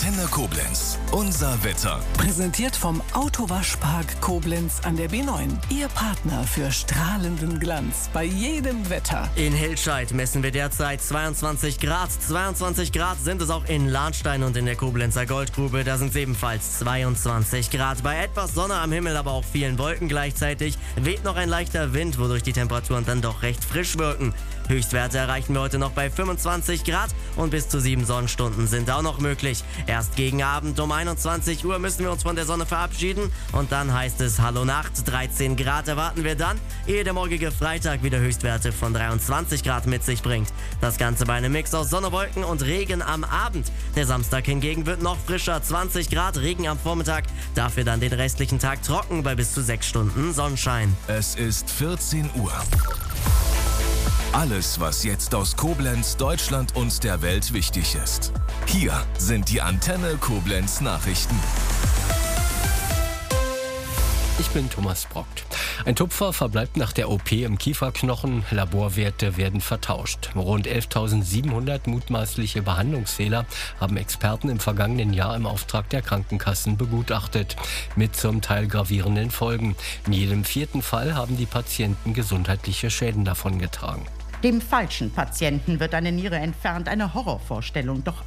Antenne Koblenz. Unser Wetter. Präsentiert vom Autowaschpark Koblenz an der B9. Ihr Partner für strahlenden Glanz bei jedem Wetter. In Hilscheid messen wir derzeit 22 Grad. 22 Grad sind es auch in Lahnstein und in der Koblenzer Goldgrube. Da sind es ebenfalls 22 Grad. Bei etwas Sonne am Himmel, aber auch vielen Wolken gleichzeitig, weht noch ein leichter Wind, wodurch die Temperaturen dann doch recht frisch wirken. Höchstwerte erreichen wir heute noch bei 25 Grad und bis zu 7 Sonnenstunden sind auch noch möglich. Erst gegen Abend um 21 Uhr müssen wir uns von der Sonne verabschieden und dann heißt es Hallo Nacht. 13 Grad erwarten wir dann, ehe der morgige Freitag wieder Höchstwerte von 23 Grad mit sich bringt. Das Ganze bei einem Mix aus Sonne, Wolken und Regen am Abend. Der Samstag hingegen wird noch frischer, 20 Grad, Regen am Vormittag, dafür dann den restlichen Tag trocken bei bis zu 6 Stunden Sonnenschein. Es ist 14 Uhr. Alles, was jetzt aus Koblenz, Deutschland und der Welt wichtig ist. Hier sind die Antenne Koblenz Nachrichten. Ich bin Thomas Brockt. Ein Tupfer verbleibt nach der OP im Kieferknochen. Laborwerte werden vertauscht. Rund 11.700 mutmaßliche Behandlungsfehler haben Experten im vergangenen Jahr im Auftrag der Krankenkassen begutachtet. Mit zum Teil gravierenden Folgen. In jedem 4. Fall haben die Patienten gesundheitliche Schäden davongetragen. Dem falschen Patienten wird eine Niere entfernt, eine Horrorvorstellung. Doch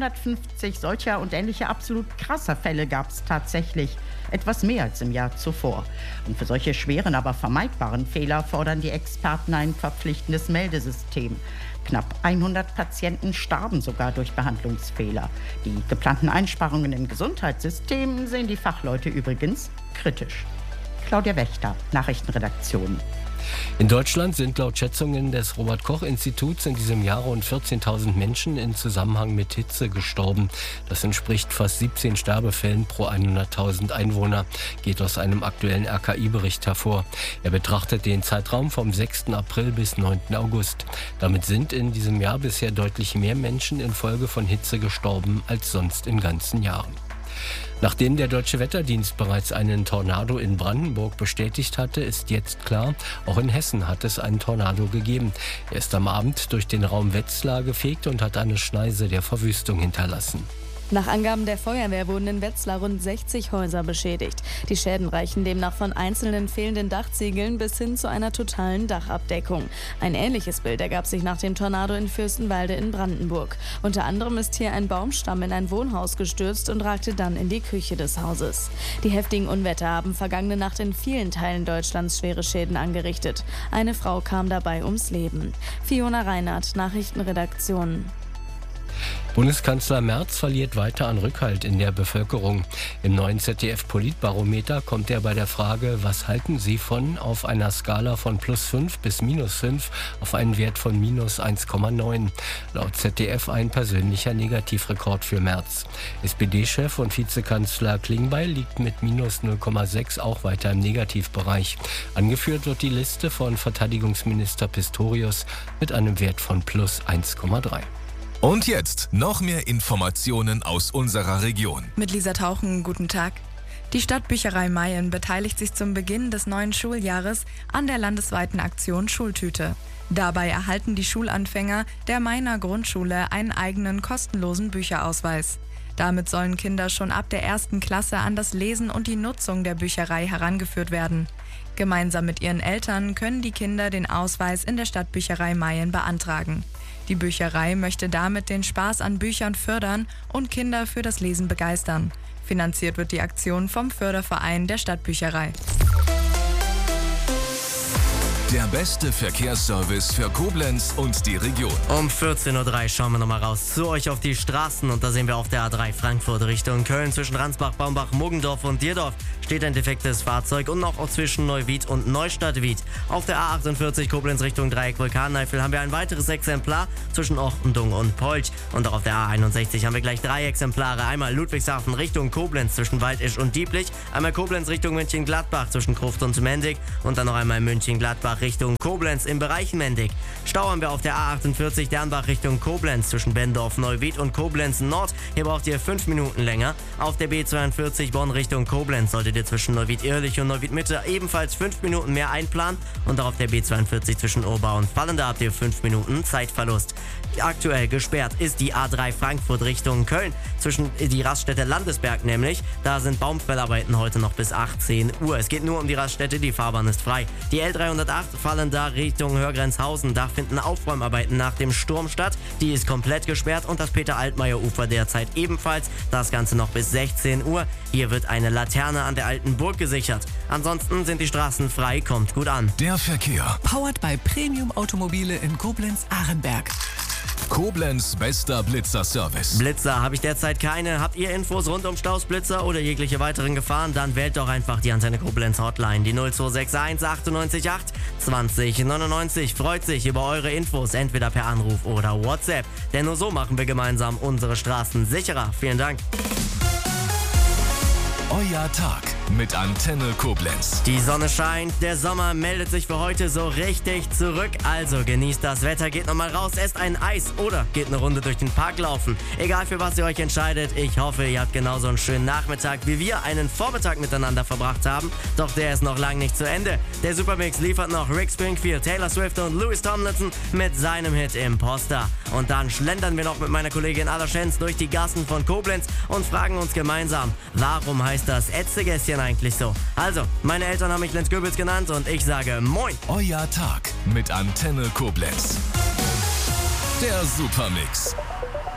150 solcher und ähnlicher absolut krasser Fälle gab es tatsächlich. Etwas mehr als im Jahr zuvor. Und für solche schweren, aber vermeidbaren Fehler fordern die Experten ein verpflichtendes Meldesystem. Knapp 100 Patienten starben sogar durch Behandlungsfehler. Die geplanten Einsparungen im Gesundheitssystem sehen die Fachleute übrigens kritisch. Claudia Wächter, Nachrichtenredaktion. In Deutschland sind laut Schätzungen des Robert-Koch-Instituts in diesem Jahr rund 14.000 Menschen in Zusammenhang mit Hitze gestorben. Das entspricht fast 17 Sterbefällen pro 100.000 Einwohner, geht aus einem aktuellen RKI-Bericht hervor. Er betrachtet den Zeitraum vom 6. April bis 9. August. Damit sind in diesem Jahr bisher deutlich mehr Menschen infolge von Hitze gestorben als sonst in ganzen Jahren. Nachdem der Deutsche Wetterdienst bereits einen Tornado in Brandenburg bestätigt hatte, ist jetzt klar, auch in Hessen hat es einen Tornado gegeben. Er ist am Abend durch den Raum Wetzlar gefegt und hat eine Schneise der Verwüstung hinterlassen. Nach Angaben der Feuerwehr wurden in Wetzlar rund 60 Häuser beschädigt. Die Schäden reichen demnach von einzelnen fehlenden Dachziegeln bis hin zu einer totalen Dachabdeckung. Ein ähnliches Bild ergab sich nach dem Tornado in Fürstenwalde in Brandenburg. Unter anderem ist hier ein Baumstamm in ein Wohnhaus gestürzt und ragte dann in die Küche des Hauses. Die heftigen Unwetter haben vergangene Nacht in vielen Teilen Deutschlands schwere Schäden angerichtet. Eine Frau kam dabei ums Leben. Fiona Reinhardt, Nachrichtenredaktion. Bundeskanzler Merz verliert weiter an Rückhalt in der Bevölkerung. Im neuen ZDF-Politbarometer kommt er bei der Frage, was halten Sie von, auf einer Skala von +5 bis -5 auf einen Wert von -1,9. Laut ZDF ein persönlicher Negativrekord für Merz. SPD-Chef und Vizekanzler Klingbeil liegt mit -0,6 auch weiter im Negativbereich. Angeführt wird die Liste von Verteidigungsminister Pistorius mit einem Wert von +1,3. Und jetzt noch mehr Informationen aus unserer Region. Mit Lisa Tauchen, guten Tag. Die Stadtbücherei Mayen beteiligt sich zum Beginn des neuen Schuljahres an der landesweiten Aktion Schultüte. Dabei erhalten die Schulanfänger der Mayener Grundschule einen eigenen kostenlosen Bücherausweis. Damit sollen Kinder schon ab der 1. Klasse an das Lesen und die Nutzung der Bücherei herangeführt werden. Gemeinsam mit ihren Eltern können die Kinder den Ausweis in der Stadtbücherei Mayen beantragen. Die Bücherei möchte damit den Spaß an Büchern fördern und Kinder für das Lesen begeistern. Finanziert wird die Aktion vom Förderverein der Stadtbücherei. Der beste Verkehrsservice für Koblenz und die Region. Um 14.03 Uhr schauen wir nochmal raus zu euch auf die Straßen und da sehen wir auf der A3 Frankfurt Richtung Köln zwischen Ransbach, Baumbach, Muggendorf und Dierdorf steht ein defektes Fahrzeug und noch zwischen Neuwied und Neustadt-Wied. Auf der A48 Koblenz Richtung Dreieck Vulkaneifel haben wir ein weiteres Exemplar zwischen Ortendung und Polch und auch auf der A61 haben wir gleich 3 Exemplare. Einmal Ludwigshafen Richtung Koblenz zwischen Waldisch und Dieblich, einmal Koblenz Richtung München-Gladbach zwischen Gruft und Mendig und dann noch einmal München-Gladbach Richtung Koblenz im Bereich Mendig. Stau haben wir auf der A48 Dernbach Richtung Koblenz zwischen Bendorf, Neuwied und Koblenz Nord. Hier braucht ihr 5 Minuten länger. Auf der B42 Bonn Richtung Koblenz solltet ihr zwischen Neuwied-Irrlich und Neuwied-Mitte ebenfalls 5 Minuten mehr einplanen. Und auch auf der B42 zwischen Urbau und Fallen, da habt ihr 5 Minuten Zeitverlust. Aktuell gesperrt ist die A3 Frankfurt Richtung Köln, zwischen die Raststätte Landesberg nämlich. Da sind Baumfellarbeiten heute noch bis 18 Uhr. Es geht nur um die Raststätte, die Fahrbahn ist frei. Die L308 fallen da Richtung Hörgrenzhausen. Da finden Aufräumarbeiten nach dem Sturm statt. Die ist komplett gesperrt und das Peter-Altmaier-Ufer derzeit ebenfalls. Das Ganze noch bis 16 Uhr. Hier wird eine Laterne an der Alten Burg gesichert. Ansonsten sind die Straßen frei, kommt gut an. Der Verkehr. Powered by Premium Automobile in Koblenz-Ahrenberg. Koblenz bester Blitzer-Service. Blitzer habe ich derzeit keine. Habt ihr Infos rund um Staus, Blitzer oder jegliche weiteren Gefahren? Dann wählt doch einfach die Antenne Koblenz Hotline. Die 0261 98 8 20 99 freut sich über eure Infos, entweder per Anruf oder WhatsApp. Denn nur so machen wir gemeinsam unsere Straßen sicherer. Vielen Dank. Euer Tag mit Antenne Koblenz. Die Sonne scheint, der Sommer meldet sich für heute so richtig zurück. Also genießt das Wetter, geht nochmal raus, esst ein Eis oder geht eine Runde durch den Park laufen. Egal für was ihr euch entscheidet, ich hoffe, ihr habt genauso einen schönen Nachmittag, wie wir einen Vormittag miteinander verbracht haben. Doch der ist noch lang nicht zu Ende. Der Supermix liefert noch Rick Springfield, Taylor Swift und Louis Tomlinson mit seinem Hit Imposter. Und dann schlendern wir noch mit meiner Kollegin Ada Schenz durch die Gassen von Koblenz und fragen uns gemeinsam, warum heißt das Ätzegässchen eigentlich so? Also, meine Eltern haben mich Lenz Goebbels genannt und ich sage Moin. Euer Tag mit Antenne Koblenz. Der Supermix.